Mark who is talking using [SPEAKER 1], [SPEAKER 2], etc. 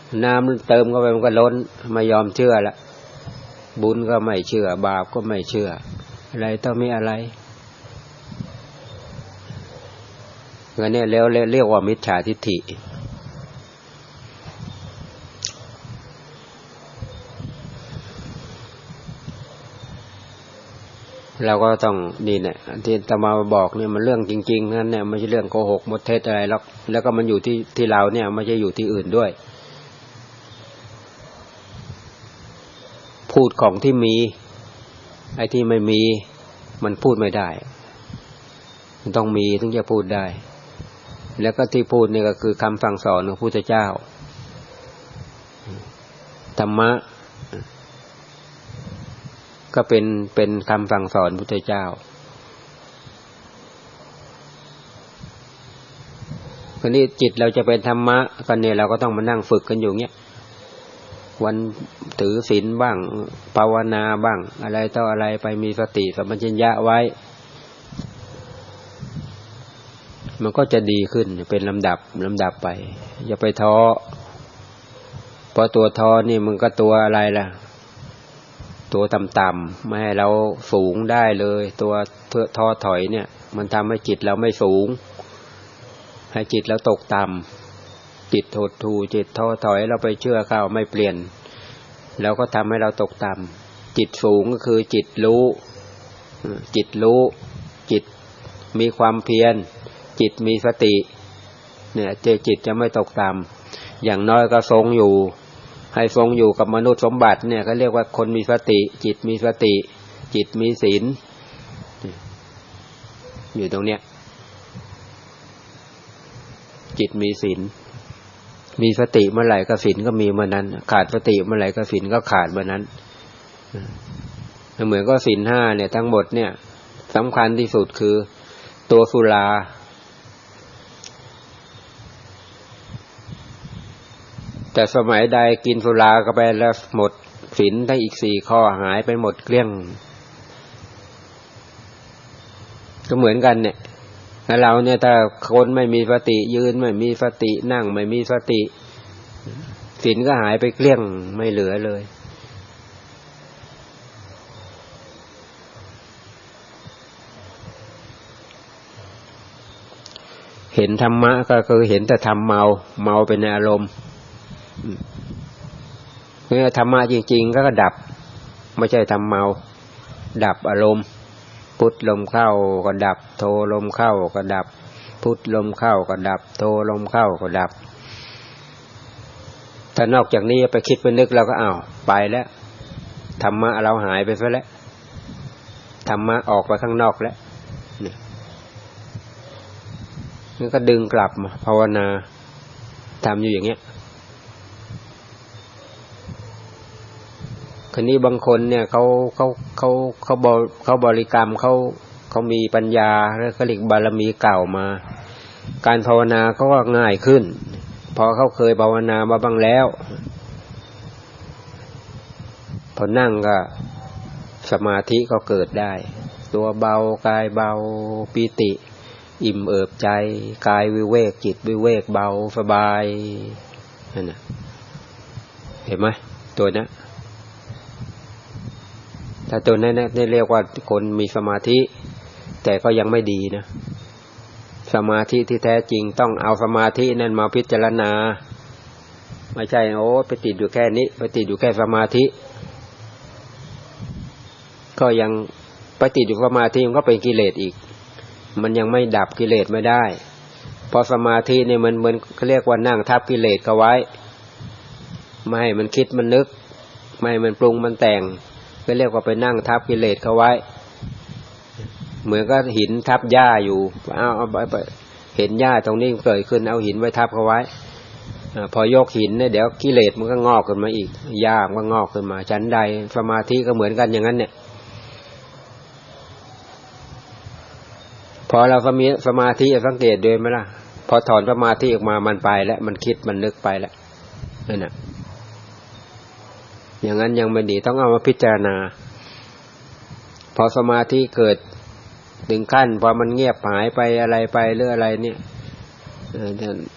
[SPEAKER 1] น้ำเติมเข้าไปมันก็ล้นไม่ยอมเชื่อละบุญก็ไม่เชื่อบาปก็ไม่เชื่ออะไรต้องมีอะไรงั้นเนี่ยแล้วเรียกว่ามิจฉาทิฏฐิเราก็ต้องนี่เนี่ยที่อาตมาบอกเนี่ยมันเรื่องจริงๆนั่นเนี่ยไม่ใช่เรื่องโกหกมดเท็จอะไรหรอกแล้วก็มันอยู่ที่เราเนี่ยไม่ใช่อยู่ที่อื่นด้วยพูดของที่มีไอ้ที่ไม่มีมันพูดไม่ได้มันต้องมีถึงจะพูดได้แล้วก็ที่พูดนี่ก็คือคำสั่งสอนของพระพุทธเจ้าธรรมะก็เป็นคำสั่งสอนพระพุทธเจ้าคนนี้จิตเราจะเป็นธรรมะกันเนี่ยเราก็ต้องมานั่งฝึกกันอยู่เงี้ยวันถือศีลบ้างภาวนาบ้างอะไรต่ออะไรไปมีสติสัมปชัญญะไว้มันก็จะดีขึ้นเป็นลำดับไปอย่าไปท้อเพราะตัวท้อนี่มันก็ตัวอะไรล่ะตัวต่ำๆไม่ให้เราสูงได้เลยตัวท้อถอยเนี่ยมันทำให้จิตเราไม่สูงให้จิตเราตกต่ำจิตหดหู่จิตท้อถอยเราไปเชื่อเขาไม่เปลี่ยนแล้วก็ทำให้เราตกต่ำจิตสูงก็คือจิตรู้จิตมีความเพียรจิตมีสติเนี่ยจิตจะไม่ตกต่ำอย่างน้อยก็ทรงอยู่ให้ทรงอยู่กับมนุษย์สมบัติเนี่ยเขาเรียกว่าคนมีสติจิตมีสติจิตมีศีลอยู่ตรงเนี้ยจิตมีศีลมีสติเมื่อไหร่ก็ศีลก็มีเมื่อนั้นขาดสติเมื่อไหร่ก็ศีลก็ขาดเมื่อนั้นเหมือนก็ศีลห้าเนี่ยทั้งหมดเนี่ยสำคัญที่สุดคือตัวสุราแต่สมัยใดกินสุราเข้าไปแล้วหมดศีลทั้งอีก4ข้อหายไปหมดเกลี้ยงก็เหมือนกันเนี่ยเราเนี่ยถ้าคนไม่มีสติยืนไม่มีสตินั่งไม่มีสติศีลก็หายไปเกลี้ยงไม่เหลือเลยเห็นธรรมะก็คือเห็นแต่ธรรมเมาเป็นอารมณ์เมื่อธรรมะจริงๆก็ดับไม่ใช่ทำเมาดับอารมณ์พุทลมเข้าก็ดับโทลมเข้าก็ดับพุทลมเข้าก็ดับโทลมเข้าก็ดับถ้านอกจากนี้ไปคิดไปนึกเราก็อ้าวไปแล้วธรรมะเราหายไปซะแล้วธรรมะออกไปข้างนอกแล้วนี่ก็ดึงกลับมาภาวนาทำอยู่อย่างเงี้ยคนนี้บางคนเนี่ยเขาบริกรรมเขามีปัญญาแล้วก็เรียกบารมีเก่ามาการภาวนาเขาก็ง่ายขึ้นพอเขาเคยภาวนามาบ้างแล้วพอนั่งก็สมาธิก็เกิดได้ตัวเบากายเบาปีติอิ่มเอิบใจกายวิเวกจิตวิเวกเบาสบายนั่นน่ะเห็นไหมตัวนี้ถ้าตัวนั้นนี่เรียกว่าคนมีสมาธิแต่ก็ยังไม่ดีนะสมาธิที่แท้จริงต้องเอาสมาธินั่นมาพิจารณาไม่ใช่โอ้ไปติดอยู่แค่นี้ไปติดอยู่แค่สมาธิก็ยังไปติดอยู่สมาธิมันก็เป็นกิเลสอีกมันยังไม่ดับกิเลสไม่ได้เพราะสมาธิเนี่ยมันเหมือนเขาเรียกว่านั่งทับกิเลสเอาไว้ไม่ให้มันคิดมันนึกไม่ให้มันปรุงมันแต่งก็เรียกว่าไปนั่งทับกิเลสเขาไว้เหมือนก็หินทับหญ้าอยู่เอาไปเห็นหญ้าตรงนี้เกิดขึ้นเอาหินไว้ทับเขาไว้พอยกหินเนี่ยเดี๋ยวกิเลสมันก็งอกขึ้นมาอีกหญ้ามันก็งอกขึ้นมาชั้นใดสมาธิก็เหมือนกันอย่างนั้นเนี่ยพอเราก็มีสมาธิสังเกตด้วยไหมล่ะพอถอนสมาธิออกมามันไปแล้วมันคิดมันนึกไปแล้วนั่นน่ะอย่างนั้นยังไม่ดีต้องเอามาพิจารณาพอสมาธิเกิดถึงขั้นพอมันเงียบหายไปอะไรไปหรืออะไรเนี่ย